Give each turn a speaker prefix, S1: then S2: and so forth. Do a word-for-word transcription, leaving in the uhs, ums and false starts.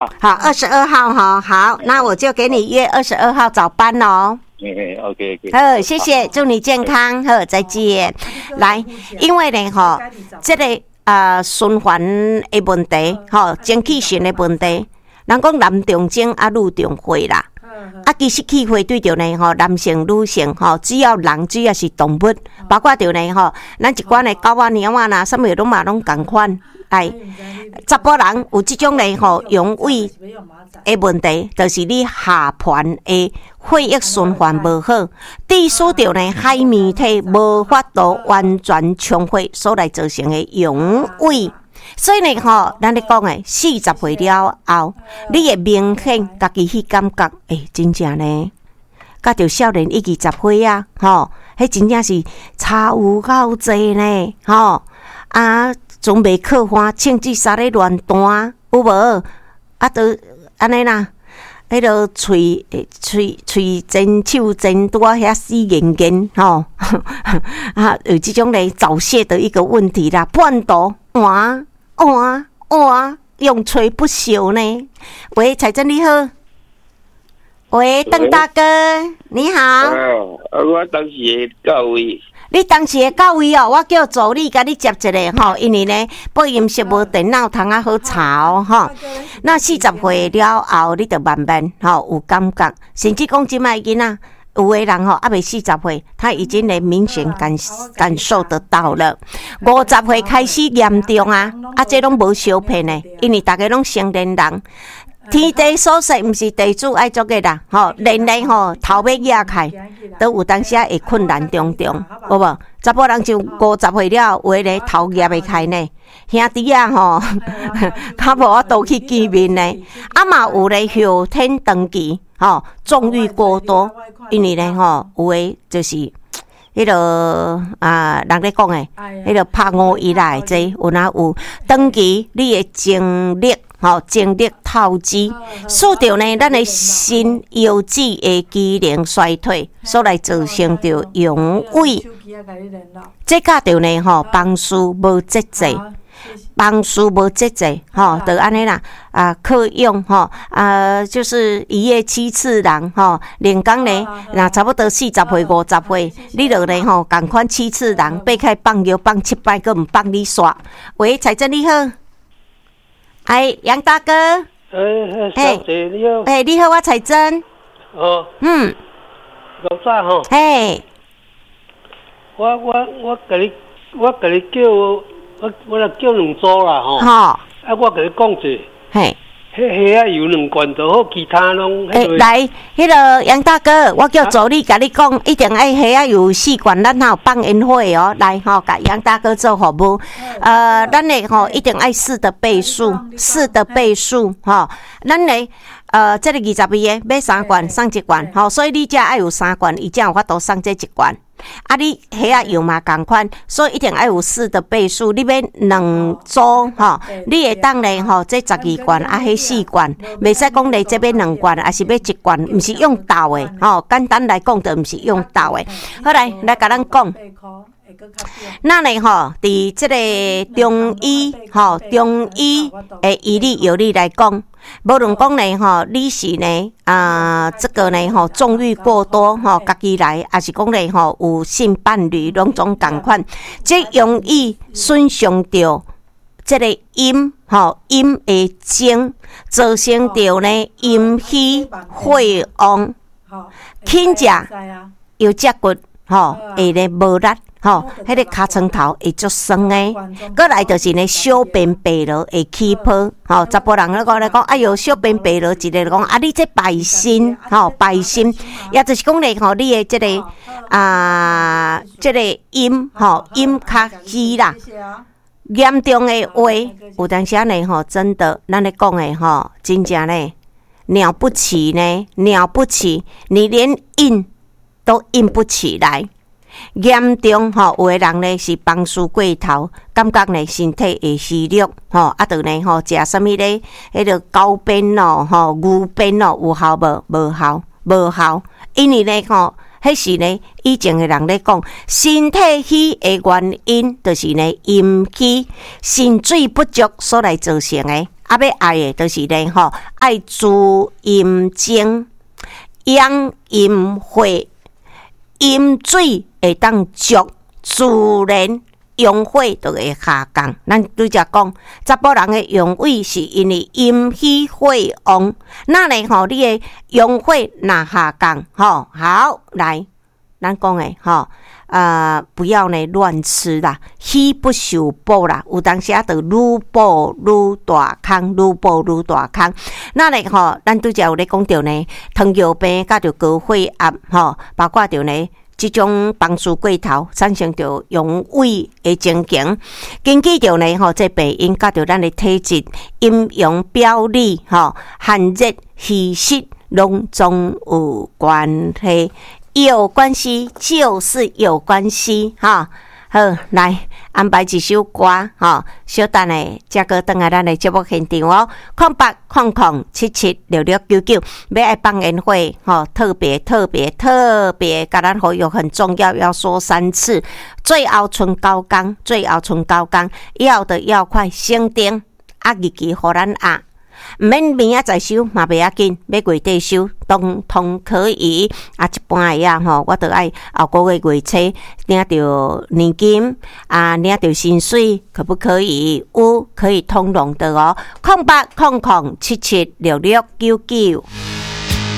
S1: 好，二十二号哈，好，那我就给你约二十二号早班哦。
S2: 嗯 ，OK OK。
S1: 好，谢谢，祝你健康，好，再见。来，因为呢，哈，这个啊循环的问题，哈，精气神的问题，人讲男重精啊，女重血啦。啊，其实气血对着呢，吼，男性、女性，吼，只要人只要是动物，包括着呢，吼，咱一寡的狗啊、猫啊啦，啥物拢嘛拢共款。哎，查甫人有即种呢，吼，阳痿的问题，就是你下盘的血液循环无好，致使着呢海绵体无法度完全充血，所来造成的阳痿。所以呢，吼，咱咧讲诶，四十岁了后，你会明显家己去感觉，诶、欸，真正呢，甲着少年一二十岁啊，吼，迄真正是差有够济呢，吼，啊，准备靠花穿至衫咧乱弹，有无？啊，都安尼啦，迄个喙、喙、喙真、手真拄啊遐死严严，吼，啊，有即种咧早泄的一个问题啦，半途换。哇哇，永垂不朽呢！喂，彩珍你好，喂，邓大哥你好。
S2: 啊，我当时到位。
S1: 你当时会到位哦，我叫助理甲你接一个吼，因为呢，播音室无电脑通啊好查哦吼。那四十岁了后，你就慢慢吼有感觉，甚至讲即摆囡仔。有的人吼，还未四十岁，他已经能明显感感受得到了。五十岁开始严重啊，啊，这拢无小骗的，因为大家拢成年人，天地所设，毋是地主爱做嘅啦。吼，人类吼头要压开，都有当时会困难重重，有无？查甫人就五十岁了，有的头压袂开呢。兄弟啊吼，较无法度去见面呢。啊嘛有咧后天长期。吼，纵欲过多，因为呢，吼，有诶就是迄个啊，人咧讲诶，迄个拍五以来这有哪有长期你诶精力，吼，精力透支，使着呢，咱诶心腰子诶机能衰退，所来造成着阳痿。这甲着呢，吼，房事无节制。房事无节制，吼，就安尼啦。啊，客用吼，啊，就是一夜七次人，吼，连工呢，那差不多四十岁、五十岁，你就呢吼，共款七次人，爬开放药放七摆，佮毋放你煞。喂，彩珍你好，哎，杨大哥，
S3: 哎，小姐你好，
S1: 哎，你好，我彩珍。
S3: 哦，
S1: 嗯，
S3: 老早吼，
S1: 嘿，
S3: 我我我甲你，我甲你叫。我我来叫两组啦吼，
S1: 好，
S3: 啊，我甲你讲者，
S1: 嘿，
S3: 迄虾啊油两罐就好，其他拢。
S1: 诶、欸，来，迄、那个杨大哥，我叫助理甲你讲，一定爱虾啊油四罐，咱有放烟火哦。来吼，甲杨大哥做服务，呃，咱诶吼一定爱四的倍数，四的倍数吼，咱诶。呃，这个二十位诶，买三罐送一罐，吼，所以你才爱有三罐，伊才有法度送这一罐。啊，你虾啊油嘛共款，所以一定爱有四的倍数。你买两组吼，你会当咧吼，这十二罐啊，迄四罐，袂使讲咧这买两罐，还是买一罐，毋是用倒诶，吼，简单来讲，就毋是用倒诶。好来，来甲咱讲。那呢吼，伫即个中医吼，中医诶医理药理来讲，无论讲呢吼，你是呢啊、呃，这个呢吼，纵欲过多吼，家己来，还是讲呢吼，有性伴侣，拢总共款，这容易损伤着即个阴吼阴诶精，造成着呢阴虚血旺，轻食又脊骨吼，会咧无力。吼，迄个尻川头会足酸诶，过来就是呢小便白落会起泡，吼，查甫人咧讲咧讲，哎哟小便白落，一个讲啊，你这败心，吼败心，也就是讲咧吼，你诶即、這个啊，即、這个阴，吼阴较虚啦，严重诶话，有当时呢吼，真的，咱咧讲诶吼，真正呢了不起呢，了不起，你连硬都硬不起来。严重吼，有诶人呢是房事过头，感觉呢身体会虚弱，吼，啊，着呢吼食啥物咧？迄个狗便咯，吼牛便咯，有效无？无效，无效。因为呢吼，迄是呢以前诶人咧讲，身体虚诶原因，就是呢阴虚，肾水不足所来造成诶。 啊，要爱的就是咧吼，爱助阴精，养阴火，阴水会当足，自然阳火就会下降。咱拄则讲，查甫人的阳痿是因为阴虚火旺，那咧吼，你的阳火若下降，吼好来，咱讲的吼。呃，不要呢乱吃啦，虚不受补啦，有当时啊，就愈补愈大坑，愈补愈大坑。那呢吼，咱拄则有咧讲到呢，糖尿病甲着高血压吼，包括着呢即种房事过头，产生着阳痿的情形。根据着呢吼，这病因甲着咱的体质、阴阳表里吼、寒热、虚实，拢总有关系。有关系就是有关系哈，好来安排一首歌哈，小等咧，再个等下咱的节目现场哦，空八空空七七六六九九，要爱放烟花哈，特别特别特别，甲咱好友很重要，要说三次，最后剩九天，最后剩九天，要的要快，先订啊日期互咱啊。毋免明仔载收嘛袂要紧，要月底收，通通可以。啊，一般个啊吼，我著爱后个月月初领着年金啊，领着薪水，可不可以？有可以通融的哦。空八空空七七六六九九。